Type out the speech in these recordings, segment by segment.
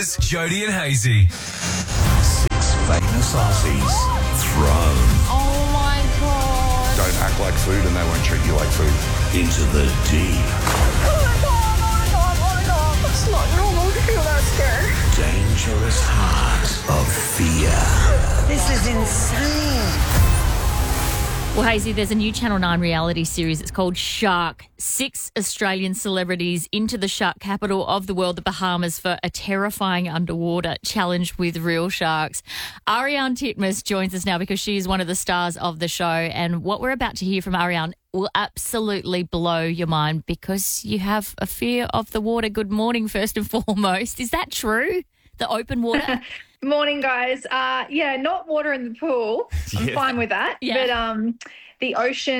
Titmus, Jody and Hazy. 6 famous Aussies thrown Oh my God. Don't act like food and they won't treat you like food. into the deep, It's not normal to feel that scared. dangerous heart of fear. This is insane. Well, Hazy, there's a new Channel 9 reality series. It's called Shark. 6 Australian celebrities into the shark capital of the world, the Bahamas, for a terrifying underwater challenge with real sharks. Ariane Titmus joins us now because she is one of the stars of the show. And what we're about to hear from Ariane will absolutely blow your mind because you have a fear of the water. Good morning, first and foremost. Is that true? The open water? Morning, guys. Not water in the pool. I'm fine with that. Yeah. But the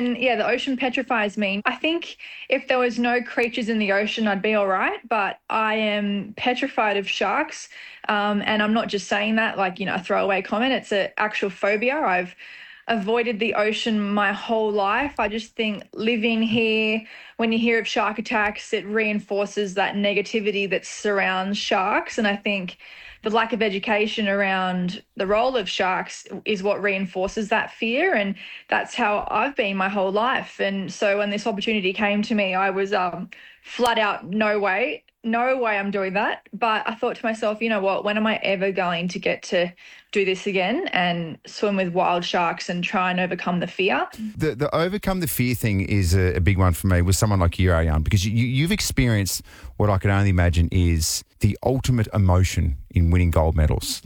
ocean petrifies me. I think if there was no creatures in the ocean, I'd be all right. But I am petrified of sharks. And I'm not just saying that like, a throwaway comment. It's an actual phobia. I've avoided the ocean my whole life. I just think living here, when you hear of shark attacks, it reinforces that negativity that surrounds sharks. And I think the lack of education around the role of sharks is what reinforces that fear. And that's how I've been my whole life. And so when this opportunity came to me, I was flat out, no way I'm doing that. But I thought to myself, you know what, when am I ever going to get to do this again and swim with wild sharks and try and overcome the fear? The overcome the fear thing is a big one for me with someone like you, Ariane, because you've experienced what I can only imagine is the ultimate emotion in winning gold medals.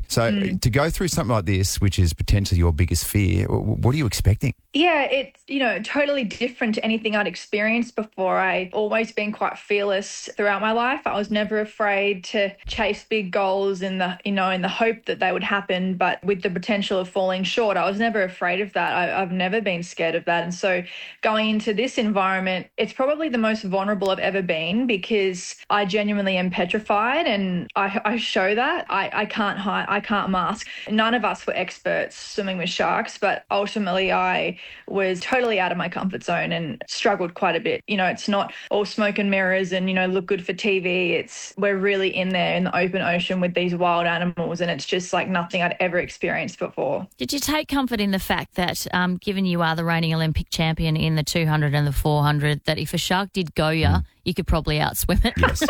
To go through something like this, which is potentially your biggest fear, what are you expecting? Yeah, it's, totally different to anything I'd experienced before. I've always been quite fearless throughout my life. I was never afraid to chase big goals in the hope that they would happen, but with the potential of falling short. I was never afraid of that. I've never been scared of that. And so going into this environment, it's probably the most vulnerable I've ever been because I genuinely am petrified and I show that. I can't hide, I can't mask. None of us were experts swimming with sharks, but ultimately I was totally out of my comfort zone and struggled quite a bit. It's not all smoke and mirrors and, look good for TV. We're really in there in the open ocean with these wild animals and it's just like nothing I'd ever experienced before. Did you take comfort in the fact that, given you are the reigning Olympic champion in the 200 and the 400, that if a shark did go you could probably outswim it? Yes.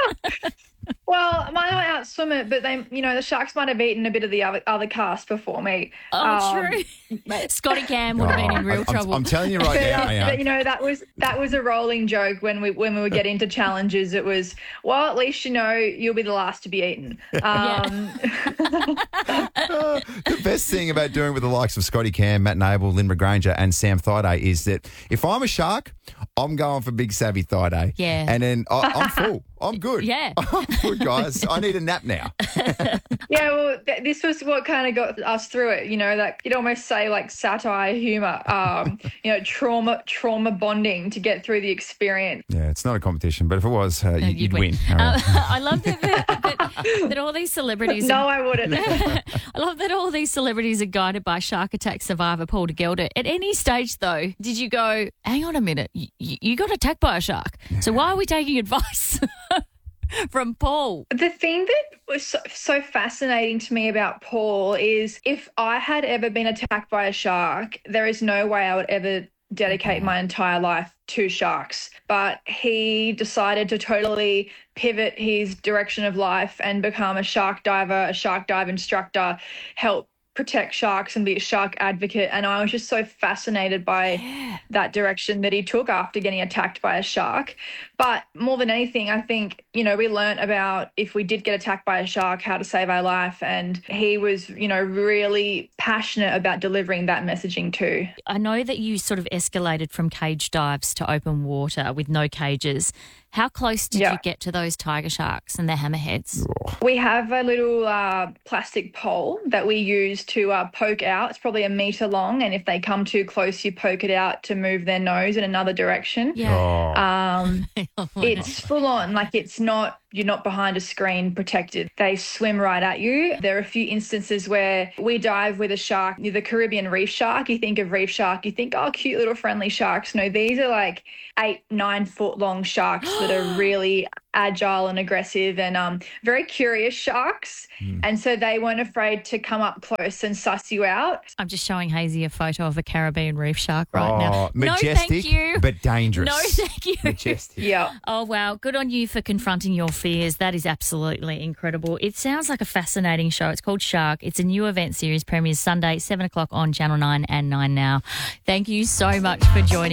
Well, I might not outswim it, but they, the sharks might have eaten a bit of the other cast before me. True. Scotty Cam would have been in real trouble. I'm telling you right now, Ariane. But, that was a rolling joke when we would get into challenges. It was, well, at least you'll be the last to be eaten. The best thing about doing it with the likes of Scotty Cam, Matt Noble, Lynn McGranger and Sam Thaiday is that if I'm a shark, I'm going for Big Savvy Thaiday. Yeah. And then I'm full. I'm good. Yeah. I'm good, guys. I need a nap now. Yeah, well, this was what kind of got us through it, that you'd almost say like satire, humour, trauma bonding to get through the experience. Yeah, it's not a competition, but if it was, you'd win. I love that all these celebrities... No, I wouldn't. I love that all these celebrities are guided by shark attack survivor Paul de Gelder. At any stage, though, did you go, hang on a minute, you got attacked by a shark, so why are we taking advice from Paul? The thing that was so fascinating to me about Paul is if I had ever been attacked by a shark, there is no way I would ever dedicate my entire life to sharks. But he decided to totally pivot his direction of life and become a shark diver, a shark dive instructor, help protect sharks and be a shark advocate. And I was just so fascinated by that direction that he took after getting attacked by a shark. But more than anything, I think, we learnt about if we did get attacked by a shark, how to save our life. And he was, really passionate about delivering that messaging too. I know that you sort of escalated from cage dives to open water with no cages. How close did you get to those tiger sharks and their hammerheads? We have a little plastic pole that we use to poke out. It's probably 1 metre long, and if they come too close, you poke it out to move their nose in another direction. Yeah. It's full on, like you're not behind a screen protected. They swim right at you. There are a few instances where we dive with a shark, the Caribbean reef shark. You think of reef shark, you think, oh, cute little friendly sharks. No, these are like 8-9 foot long sharks that are really agile and aggressive and very curious sharks. And so they weren't afraid to come up close and suss you out. I'm just showing Hazy a photo of a Caribbean reef shark right now. Majestic, no, thank you. but dangerous. No, thank you. Majestic. Yeah. Oh, wow. Good on you for confronting your fears. That is absolutely incredible. It sounds like a fascinating show. It's called Shark. It's a new event series, premieres Sunday, 7 o'clock on Channel 9 and 9 Now. Thank you so much for joining